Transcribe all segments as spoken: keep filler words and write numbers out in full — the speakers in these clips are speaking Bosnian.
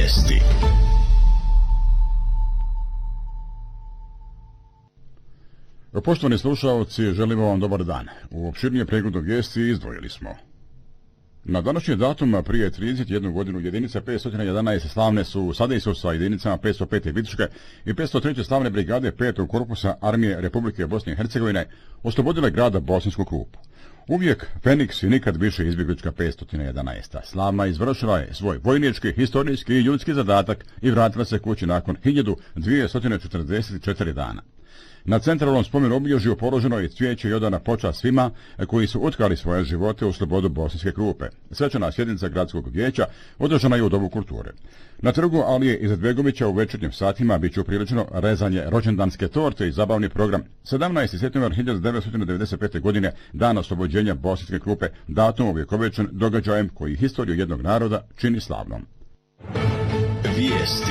Vijesti. Poštovani slušalci, želimo vam dobar dan. U opširnije pregledu vijesti izdvojili smo. Na današnji datum prije trideset jednu godinu jedinice petsto jedanaest slavne su sadejstvo sa jedinicama petsto pete Vidičke i petsto treće slavne brigade petog korpusa Armije Republike Bosne i Hercegovine oslobodile grada Bosansku Krupu. Uvijek Feniks i nikad više izbjeglička petsto jedanaest. Slavna izvršila je svoj vojnički, historijski i ljudski zadatak i vratila se kući nakon hiljadu dvjesto četrdeset četiri dana. Na centralnom spomenu obilježju položeno je cvijeće i odana počast svima koji su utkali svoje živote u slobodu Bosanske Krupe. Svečana sjednica gradskog vijeća održana je u Domu kulture. Na trgu Alije Izetbegovića u večernjim satima bit će upriličeno rezanje rođendanske torte i zabavni program. sedamnaesti septembar hiljadu devetsto devedeset pete. godine, dan oslobođenja Bosanske Krupe, datum uvjekovečen događajem koji historiju jednog naroda čini slavnom. Vijesti.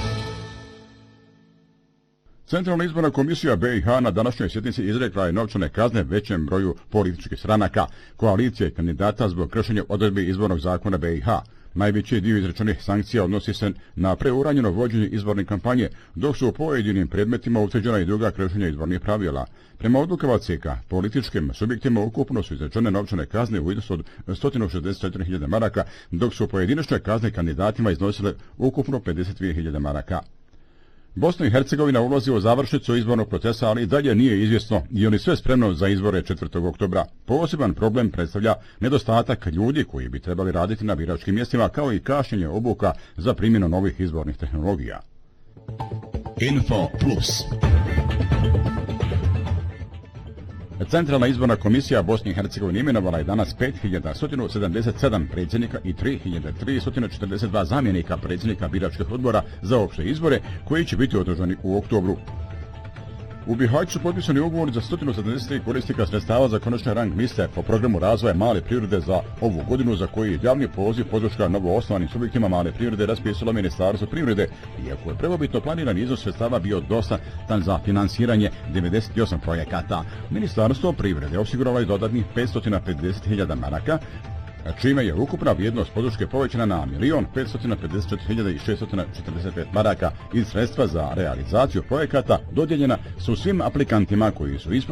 Centralna izborna komisija B i H na današnjoj sjednici izrekla je novčane kazne većem broju političkih stranaka, koalicije i kandidata zbog kršenja odredbi izbornog zakona B i H. Najveći dio izrečenih sankcija odnosi se na preuranjeno vođenje izborne kampanje, dok su u pojedinim predmetima utvrđena i druga kršenja izbornih pravila. Prema odlukama C K, političkim subjektima ukupno su izrečene novčane kazne u iznosu od sto šezdeset četiri hiljade maraka, dok su pojedinačne kazne kandidatima iznosile ukupno pedeset dvije hiljade maraka. Bosna i Hercegovina ulazi u završnicu izbornog procesa, ali i dalje nije izvjesno je li sve spremno za izbore četvrtog oktobra. Poseban problem predstavlja nedostatak ljudi koji bi trebali raditi na biračkim mjestima, kao i kašnjenje obuka za primjenu novih izbornih tehnologija. Info Plus. Centralna izborna komisija Bosne i Hercegovine imenovala je danas pet hiljada sto sedamdeset sedam predsjednika i tri hiljade tristo četrdeset dva zamjenika predsjednika biračkih odbora za opće izbore koji će biti održani u oktobru. U Bihaću su potpisani ugovori za sto sedamdeset tri korisnika sredstava za konačne rang liste po programu razvoja male privrede za ovu godinu, za koji je javni poziv podrška novoosnovanim subjektima male privrede raspisalo Ministarstvo privrede, iako je prvobitno planiran iznos sredstava bio dostatan za finansiranje devedeset osam projekata. Ministarstvo privrede osiguralo je dodatnih petsto pedeset hiljada maraka, čime je ukupna vrijednost podrške povećana na milion petsto pedeset četiri hiljade šeststo četrdeset pet maraka i sredstva za realizaciju projekata dodijeljena su svim aplikantima koji su ispunili